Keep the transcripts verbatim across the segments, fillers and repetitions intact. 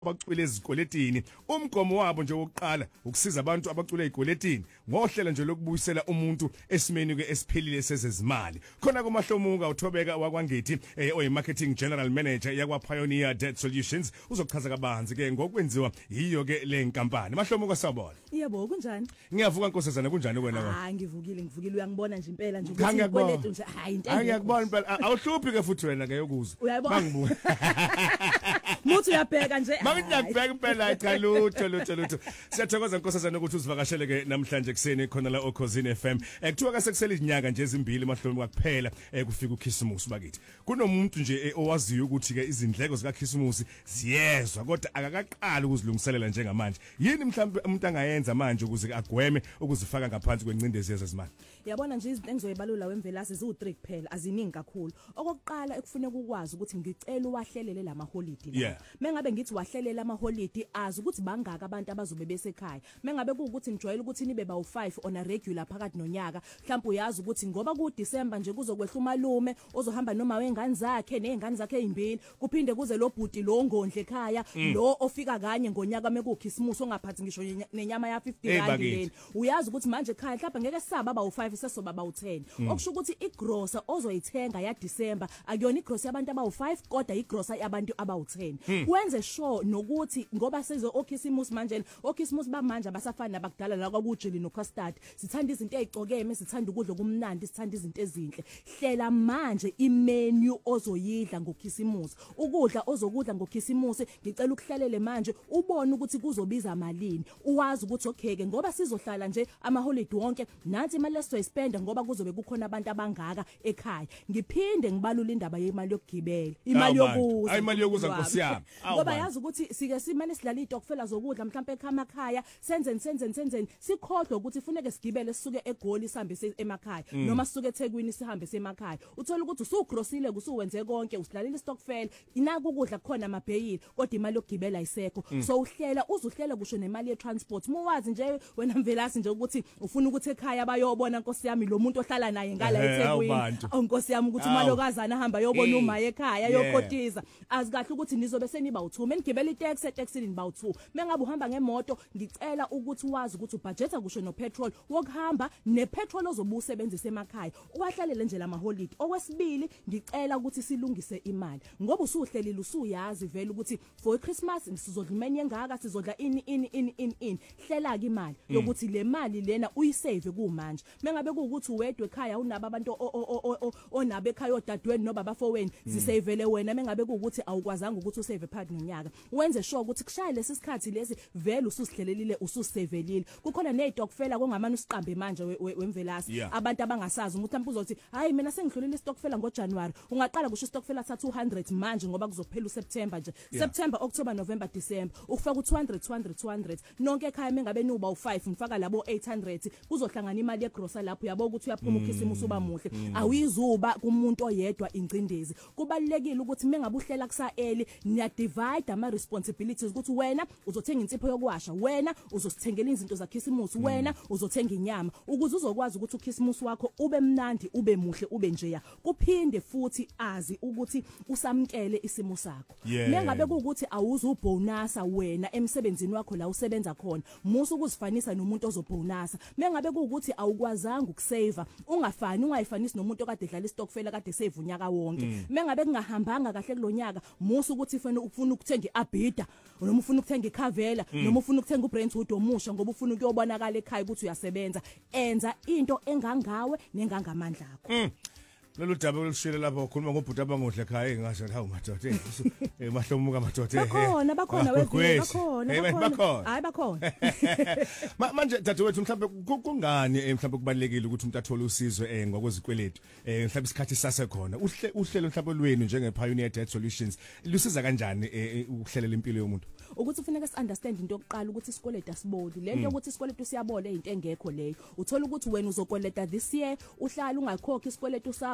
abacwile ezikweletini umgomo wabo nje wokuqala ukusiza abantu abacwile ezikweletini ngohlela nje lokubuyisela umuntu esimeni ke esiphelile sezezimali khona kuMahlomuka uThobeka wakwangethi eh, oyi marketing general manager yakwa Pioneer Debt Solutions uzochaza kabanzi ke ngokwenziwa yiyo ke le nkampani. Mahlomuka sawubona. Yebo kunjani? Ngiyavuka Nkosazana kunjani wena wena? Ah ngivukile ngivukile uyangibona nje impela nje ukuthi ikweletu nje hayi into engekho. Ngiyakubona impela awuhluphi ke futhi wena ke yokuzwa. Bangibuka. Muthi uyabheka nje. Ngiyabheka impela cha lutho lutho lutho. Siyathokoza Nkosazana ukuthi uzivakashele ke namhlanje kuseni khona la Okhosini F M. Ekuthiwa ka sekusele izinyanga nje ezimbili Mahlomuka kuphela kufika uKhisimusi bakithi. Kunomuntu nje owaziyo ukuthi ke izindleko zika Khisimusi ziyezwa kodwa akakaqali ukuzilungiselela njengamanje. Yini mhlawumbe umuntu angayenza manje ukuze agweme ukuzifaka ngaphansi kwencindezi yezezimali? Yabona nje izinto engizoyibalula wemvelasi ziwu three kuphela aziningi kakhulu. Okokuqala ekufuneka ukwazi ukuthi ngicela uwahlelele lama holiday. Mengabe ngithi wahlelela ama holiday azi ukuthi bangaka abantu abazobe besekhaya. Mengabe kuukuthi ngijwayele ukuthi nibe bawu five on a regular phakathi nonyaka, mhlawumbe uyazi ukuthi ngoba ku December nje kuzokwehla umalume ozohamba noma wengane zakhe nezingane zakhe ezimbili, kuphinde kuze lo bhuti lo ngondle ekhaya, lo ofika kanye ngonyaka mekuKhisimusi ongaphathi ngisho nenyama ya fifty rand leni. Uyazi ukuthi manje ekhaya mhlawumbe ngeke saba bawu five sesoba bawu ten. Okusho ukuthi igrocer ozoyithenga ya December akuyona igrocer yabantu abawu five kodwa igrocer yabantu abawu ten. Kwenze sure nokuthi ngoba sezo oKhisimusi manje oKhisimusi bamanje abasafana nabakudala la kwakujeli no custard. Sithanda izinto ezicokeme, sithanda ukudla kumnandi, sithanda izinto ezinhle. Hlela manje imenu ozoyidla ngoKhisimusi. Ukudla ozokudla ngoKhisimusi ngicela ukuhlalele manje ubone ukuthi kuzobiza malini. Uwazi ukuthi okay ke ngoba sizohlala nje ama holiday wonke nansi imali esizoyispenda ngoba kuzobe kukhona abantu abangaka ekhaya. Ngiphinde ngibalula indaba yemali yokugibela, imali yokuza. Hayi imali yokuza Nkosi yami. Ngoba yazi ukuthi sike simane sidlala itokfela zokudla mhlawumbe ekhaya ekhaya senzeni senzeni senzeni sikhohlwe ukuthi kufuneke sigibele sisuke eGoli sihambe emakhaya noma sisuke eThekwini sihambe semakhaya. Uthola ukuthi usugrosile kusuwenze konke usidlalela istokfela inaka ukudla khona amabheyili kodwa imali yokugibela ayisekho. So uhlela uzuhlela kusho nemali ye transport. Muwazi nje wena mvelasi nje ukuthi ufuna ukuthi ekhaya bayobona Nkosi yami lo muntu ohlala naye ngala eThekwini. Nkosi yami ukuthi umalokazana ahamba yobona uma ekhaya yokotiza. Azikahle ukuthi nizobe seniba u two menigibela itaxi etaxini niba u two. Mengabe uhamba ngemoto ngicela ukuthi wazi ukuthi ubudgeta kusho no petrol wokuhamba ne petrol ozobe usebenzisa emakhaya. Uwahlalele nje lama holiday. Okwesibili ngicela ukuthi silungise imali. Ngoba usuhlelile usuyazi vele ukuthi for Christmas sizodla imeni engaka sizodla ini ini ini ini ini. Hlela ke imali yokuthi le mali lena uyisave kumanje. Mengabe kuukuthi uwedwe ekhaya unabo abantu onabo ekhaya odadweni no babafowenu zisavele wena. Mengabe kuukuthi awukwazanga ukuthi usave phakathi nonyaka wenze sure ukuthi kushaya lesi sikhathi lesi vele ususihlelelile ususevelile. Kukhona nezitokfela kongamani usiqambe manje wemvelasi abantu abangasazi ukuthi mhlawumbe uzothi hayi mina sengidlulile istokfela ngoJanuary ungaqala kusho istokfela sa two hundred manje ngoba kuzophela uSeptember nje September October November December ukufaka u two hundred two hundred two hundred nonke ekhaya mengabe nuba u five ngifaka labo eight hundred kuzohlangana imali yegrocer lapho yabo ukuthi uyaphuma uKhisimusi uba muhle awizuba kumuntu oyedwa incindezi. Kubalekile ukuthi mengabe uhlela kusa early niya divide ama responsibilities ukuthi wena uzothenga insipho yokwasha, wena uzosithengela izinto zaKhisimusi, wena uzothenga inyama ukuze uzokwazi ukuthi uKhisimusi wakho ube mnandi ube muhle ube njeya. Kuphinde futhi azi ukuthi usamkele isimo sakho. Mengabe kuukuthi awuzubonasa wena emsebenzini wakho la usebenza khona musu ukuzifanisa nomuntu ozobonasa. Mengabe kuukuthi awukwazanga ukusave ungafani ungayifanisi nomuntu okade edlala istokfela kade save unyaka wonke. Mengabe kungahambanga kahle kulonyaka musu ukuthi ufuna ufuna ukuthenga iAbida noma ufuna ukuthenga iKhavela noma ufuna ukuthenga uBrentwood omusha ngoba ufuna ukuyobonakala ekhaya ukuthi uyasebenza. Enza into engangawe nengangamandla akho. Lolu daba olushile lapho ukhuluma ngobhuti abangodle ekhaya engasho hawu madoda eh Mahlomuka madoda eh bakhona bakhona wevile bakhona bakhona hayi bakhona manje dadewethu mhlawumbe kungani mhlawumbe kubalekile ukuthi umuntu athole usizo eh ngokwezikweletu eh mhlawumbe isikhathi sase khona uhlelo mhlawumbe lwenu njenge Pioneer Debt Solutions lusiza kanjani ukuhlelela impilo yomuntu? Ukuthi ufuneka si understand into yokuqala ukuthi isikweletu asiboli lento ukuthi isikweletu siyabola izinto engekho leyo. Uthola ukuthi wena uzokweleta this year uhlala ungakhokhi isikweletu sakho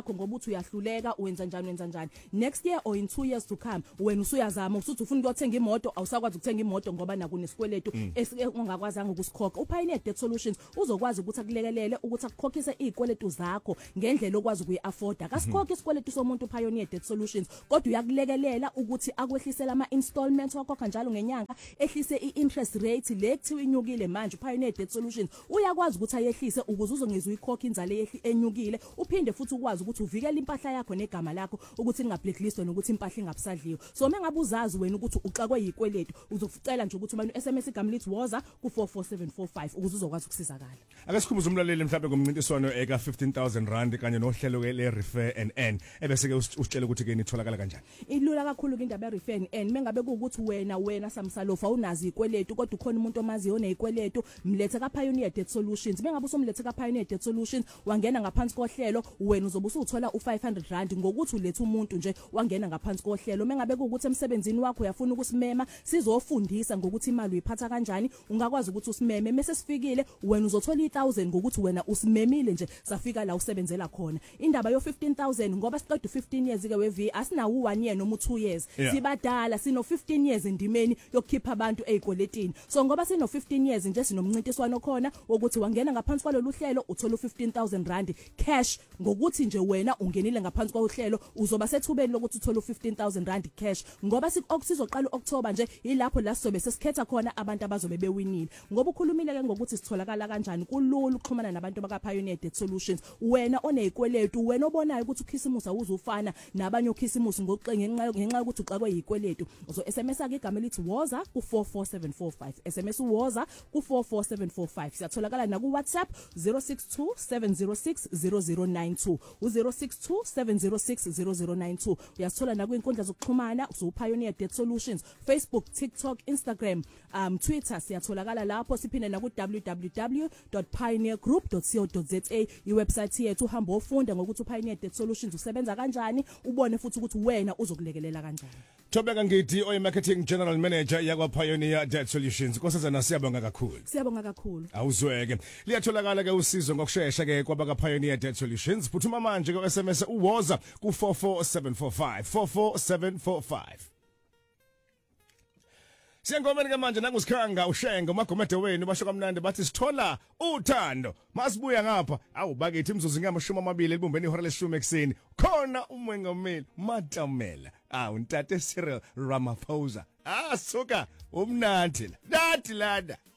yakho ngoba uthi uyahluleka wenza njani wenza njani next year or in two years to come wena usuyazama usuthi ufuna ukuthenga imoto awusakwazi ukuthenga imoto ngoba naku nesikweletu ongakwazanga ukusikhokha uPioneer Debt Solutions uzokwazi ukuthi akulekelele ukuthi akukhokhise izikweletu zakho ngendlela okwazi ukuyi-afford akasikhokhe isikweletu somuntu uPioneer Debt Solutions kodwa uyakulekelela ukuthi akwehlisela ama installments wakhokha njalo ngenyanga ehlise i-interest rate le kuthiwa inyukile manje uPioneer Debt Solutions uyakwazi ukuthi ayehlise ukuze uzongezwe ikhokha inzalo enyukile uphinde futhi ukwazi ukuthi uvikele impahla yakho negama lakho ukuthi ingablacklistwa nokuthi impahla ingabusadliwe so mengabe uzazi wena ukuthi uxakwe yikweletu uzofucela nje ukuthi umane S M S igama lithi woza ku four four seven four five ukuze uzokwazi ukusizakala ake sikhumbuze umlaleli mhlawumbe ngomncintiswano eka fifteen thousand rand kanye nohlelo ke le refer and earn ebese ke usitshela ukuthi ke nitholakala kanjani ilula kakhulu ke indaba ye refer and earn mengabe kuukuthi wena wena samsalofa unazi ikweletu kodwa ukhona umuntu omaziyo oneyikweletu mlethe ka Pioneer Debt Solutions mengabe usomlethe ka Pioneer Debt Solutions wangena ngaphansi kohlelo wena uzobe usuthola u five hundred rand ngokuthi ulethe umuntu nje wangena ngaphansi kohlelo mengabe kuukuthi emsebenzini wakho uyafuna ukusimema sizofundisa ngokuthi imali uyiphatha kanjani ungakwazi ukuthi usimeme mase sifikile wena uzothola one thousand ngokuthi wena usimemile nje safika la usebenzela khona indaba yo fifteen thousand ngoba siqeda fifteen years ke we-V asinawo one year noma two years yeah. Sibadala sino fifteen years indimeni yokukhipha abantu ezikoletini so ngoba sino fifteen years nje sinomncintiswano khona ukuthi wangena ngaphansi kwalolu hlelo uthola fifteen thousand rand cash ngokuthi nje wena ungenile ngaphansi kwahlelo uzoba sethubeni lokuthi uthola fifteen thousand rand cash ngoba sizoqala uOctober nje ilapho la sizobe sesikhetha khona abantu abazobe bewinile ngoba ukhulumile ke ngokuthi sitholakala kanjani kulula ukuxhumana nabantu baka Pioneer Debt Solutions wena oneyikweletu wena obonayo ukuthi ukhisimusa uzufana nabanye ukhisimusi ngoxenge ngenxa yokuthi uxakwe yikweletu uzo S M S ake igama lithi woza ku four four seven four five S M S woza ku four four seven four five siyatholakala na ku WhatsApp zero six two seven zero six zero zero nine two u zero six two seven zero six zero zero nine two uyasithola na kwinkundla zokuxhumana so Pioneer Debt Solutions Facebook TikTok Instagram um Twitter siyatholakala lapho siphinde na ku w w w dot pioneer group dot co dot za iwebsite yethu uhamba ofunda ngokuthi uPioneer Debt Solutions usebenza kanjani ubone futhi ukuthi wena uzokulekelela kanjani Thobeka ngithi oy marketing general manager yakwa Pioneer Debt Solutions nkosazana siyabonga kakhulu siyabonga kakhulu awuzweke liyatholakala ke usizo ngokusheshsha ke kwabaka Pioneer Debt Solutions phuthuma manje ke S M S uwoza ku four four seven four five four four seven four five Siyangomeni ke manje nangusikhanga ushenga umagomede wenu basho kamnandi bathi sithola uthando masibuya ngapha awu bakithi imzuzu ngamashumi amabili libumbeni ihora leshumi ekseni khona umwengameli Matamela awu ntate Cyril Ramaphosa ah suka umnandi la nathi lada